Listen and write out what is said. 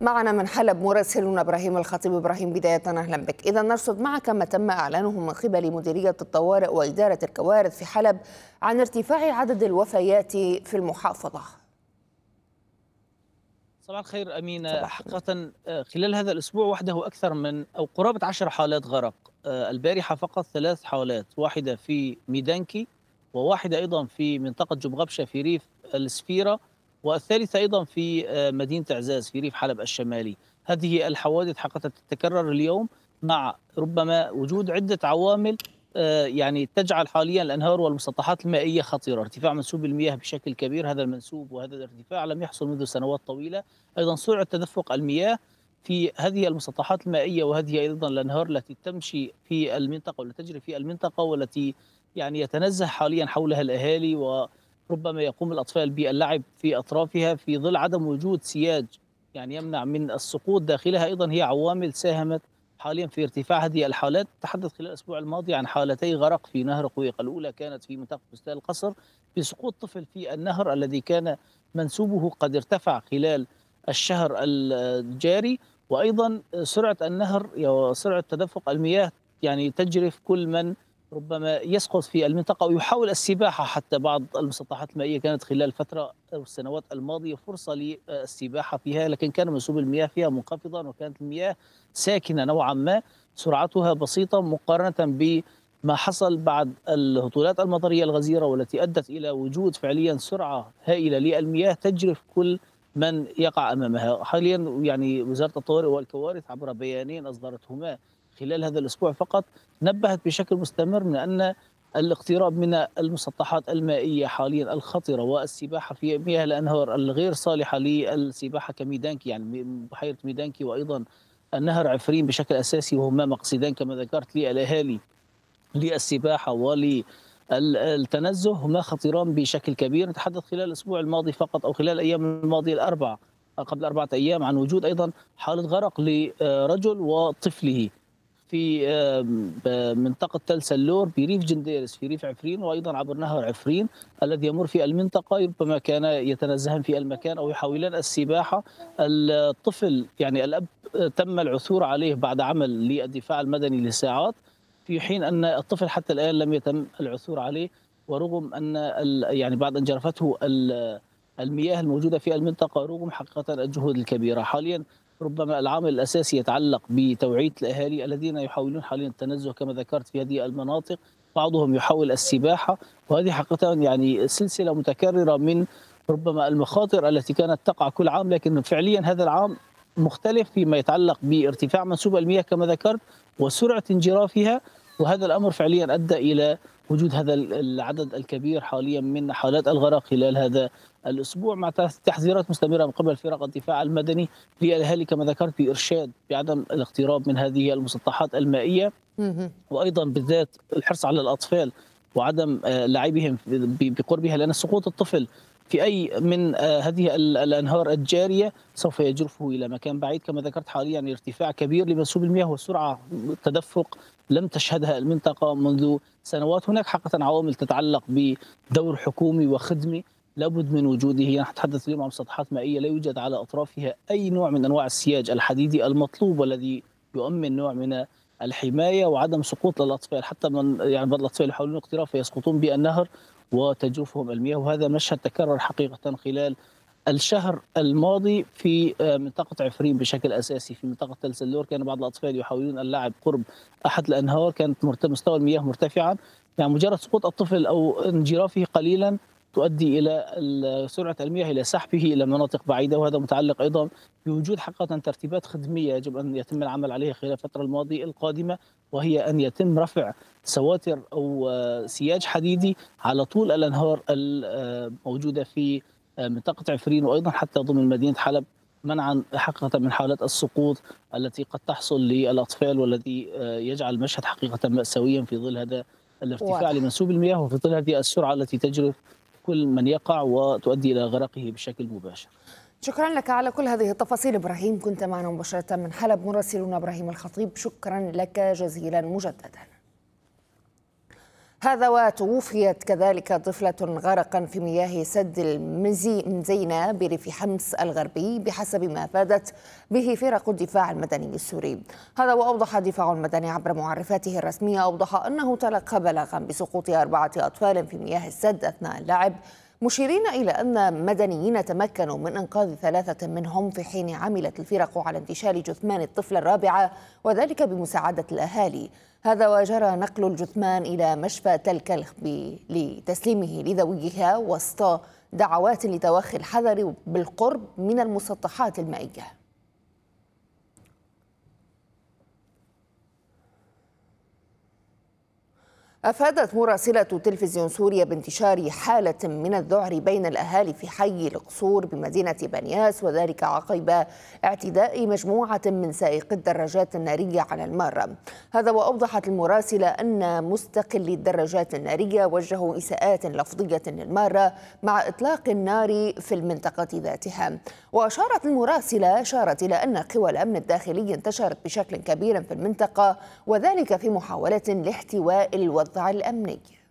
معنا من حلب مراسلنا إبراهيم الخطيب. إبراهيم، بداية أهلا بك. إذا نرصد معك ما تم إعلانه من قبل مديرية الطوارئ وإدارة الكوارث في حلب عن ارتفاع عدد الوفيات في المحافظة. صباح الخير أمينة. صباح النور. حقيقة خلال هذا الأسبوع وحده أكثر من أو قرابة 10 حالات غرق. البارحة فقط 3 حالات، واحدة في ميدانكي وواحدة أيضا في منطقة جبغبشة في ريف السفيرة، والثالثة أيضا في مدينة عزاز في ريف حلب الشمالي. هذه الحوادث حقيقة تتكرر اليوم مع ربما وجود عدة عوامل يعني تجعل حاليا الأنهار والمسطحات المائية خطيرة. ارتفاع منسوب المياه بشكل كبير، هذا المنسوب وهذا الارتفاع لم يحصل منذ سنوات طويلة. أيضا سرعة تدفق المياه في هذه المسطحات المائية، وهذه أيضا الأنهار التي تمشي في المنطقة والتي تجري في المنطقة والتي يعني يتنزه حاليا حولها الأهالي، وربما يقوم الأطفال باللعب في أطرافها في ظل عدم وجود سياج يعني يمنع من السقوط داخلها. أيضا هي عوامل ساهمت حاليا في ارتفاع هذه الحالات. تحدث خلال الأسبوع الماضي عن حالتي غرق في نهر قويق، الأولى كانت في منطقة بستان القصر بسقوط طفل في النهر الذي كان منسوبه قد ارتفع خلال الشهر الجاري، وأيضا سرعة النهر وسرعة تدفق المياه يعني تجرف كل من ربما يسقط في المنطقة ويحاول السباحة. حتى بعض المسطحات المائية كانت خلال فترة أو السنوات الماضية فرصة للسباحة فيها، لكن كان منسوب المياه فيها منخفضا وكانت المياه ساكنة نوعا ما، سرعتها بسيطة مقارنة بما حصل بعد الهطولات المطرية الغزيرة والتي أدت إلى وجود فعليا سرعة هائلة للمياه تجرف كل من يقع أمامها. حاليا يعني وزارة الطوارئ والكوارث عبر بيانين أصدرتهما خلال هذا الأسبوع فقط نبهت بشكل مستمر من أن الاقتراب من المسطحات المائية حاليا الخطرة والسباحة في مياه الأنهار الغير صالحة للسباحة كميدانكي، يعني بحيرة ميدانكي وأيضا النهر عفرين بشكل أساسي، وهما مقصدان كما ذكرت للأهالي للسباحة وللتنزه، هما خطيران بشكل كبير. نتحدث خلال الأسبوع الماضي فقط أو خلال الأيام الماضية الأربع قبل 4 أيام عن وجود أيضا حالة غرق لرجل وطفله في منطقة تل سلور بريف جنديرس في ريف عفرين، وأيضا عبر نهر عفرين الذي يمر في المنطقة. ربما كان يتنزهان في المكان أو يحاولان السباحة. الطفل يعني الأب تم العثور عليه بعد عمل للدفاع المدني لساعات، في حين أن الطفل حتى الآن لم يتم العثور عليه، ورغم أن يعني بعد أن جرفته المياه الموجودة في المنطقة رغم حقيقة الجهود الكبيرة. حاليا ربما العامل الأساسي يتعلق بتوعية الأهالي الذين يحاولون حاليا التنزه كما ذكرت في هذه المناطق، بعضهم يحاول السباحة، وهذه حقيقة يعني سلسلة متكررة من ربما المخاطر التي كانت تقع كل عام، لكن فعليا هذا العام مختلف فيما يتعلق بارتفاع منسوب المياه كما ذكرت وسرعة انجرافها، وهذا الأمر فعليا أدى إلى وجود هذا العدد الكبير حاليا من حالات الغرق خلال هذا الأسبوع، مع تحذيرات مستمرة من قبل فرق الدفاع المدني للأهالي كما ذكرت بإرشاد بعدم الاقتراب من هذه المسطحات المائية، وأيضا بالذات الحرص على الأطفال وعدم لعبهم بقربها، لأن سقوط الطفل في أي من هذه الأنهار الجارية سوف يجرفه إلى مكان بعيد. كما ذكرت حاليا ارتفاع كبير لمنسوب المياه وسرعة تدفق لم تشهدها المنطقة منذ سنوات. هناك حقيقة عوامل تتعلق بدور حكومي وخدمي لابد من وجوده. نتحدث اليوم عن مسطحات مائية لا يوجد على أطرافها أي نوع من أنواع السياج الحديدي المطلوب والذي يؤمن نوع من الحماية وعدم سقوط للأطفال. حتى من يعني بعض الأطفال يحاولون الاقتراب فيسقطون بالنهر وتجوفهم المياه، وهذا مشهد تكرر حقيقة خلال الشهر الماضي في منطقة عفرين بشكل أساسي. في منطقة تل سلور كان بعض الأطفال يحاولون اللعب قرب أحد الأنهار، كانت مستوى المياه مرتفعا، يعني مجرد سقوط الطفل أو انجرافه قليلا تؤدي إلى سرعة المياه إلى سحبه إلى مناطق بعيدة، وهذا متعلق أيضا بوجود حقيقة ترتيبات خدمية يجب أن يتم العمل عليها خلال الفترة الماضية القادمة، وهي أن يتم رفع سواتر أو سياج حديدي على طول الأنهار الموجودة في منطقة عفرين وأيضا حتى ضمن مدينة حلب، منعا حقيقة من حالات السقوط التي قد تحصل للأطفال، والذي يجعل المشهد حقيقة مأساويا في ظل هذا الارتفاع واضح. لمنسوب المياه وفي ظل هذه السرعة التي تجري كل من يقع وتؤدي إلى غرقه بشكل مباشر. شكرا لك على كل هذه التفاصيل إبراهيم، كنت معنا مباشرة من حلب مراسلنا إبراهيم الخطيب، شكرا لك جزيلا مجددا. هذا وتوفيت كذلك طفلة غرقا في مياه سد المزينة بريف حمص الغربي بحسب ما أفادت به فرق الدفاع المدني السوري. هذا وأوضح الدفاع المدني عبر معرفاته الرسمية، أوضح أنه تلقى بلاغا بسقوط 4 أطفال في مياه السد أثناء اللعب، مشيرين إلى أن مدنيين تمكنوا من إنقاذ 3 منهم في حين عملت الفرق على انتشال جثمان الطفلة الرابعة، وذلك بمساعدة الأهالي. هذا وجرى نقل الجثمان إلى مشفى تل كلخ لتسليمه لذويها وسط دعوات لتوخي الحذر بالقرب من المسطحات المائية. أفادت مراسلة تلفزيون سوريا بانتشار حالة من الذعر بين الأهالي في حي القصور بمدينة بنياس، وذلك عقب اعتداء مجموعة من سائقي الدراجات النارية على المارة. هذا وأوضحت المراسلة أن مستقلي الدراجات النارية وجهوا إساءات لفظية للمارة مع إطلاق النار في المنطقة ذاتها. وأشارت المراسلة إلى أن قوى الأمن الداخلي انتشرت بشكل كبير في المنطقة، وذلك في محاولة لاحتواء الوضع الأمني.